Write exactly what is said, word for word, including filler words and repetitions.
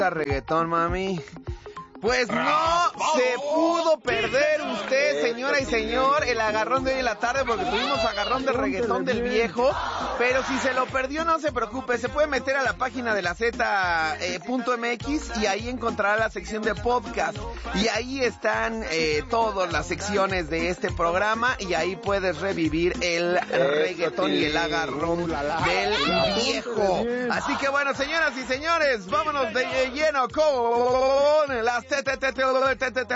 reggaetón, mami. Pues no se pudo perder usted, señora y señor, el agarrón de hoy en la tarde, porque tuvimos agarrón de reggaetón del viejo. Pero si se lo perdió, no se preocupe, se puede meter a la página de la Z punto M X y ahí encontrará la sección de podcast. Y ahí están eh, todas las secciones de este programa y ahí puedes revivir el reggaetón y el agarrón del viejo. Así que bueno, señoras y señores, vámonos de lleno con las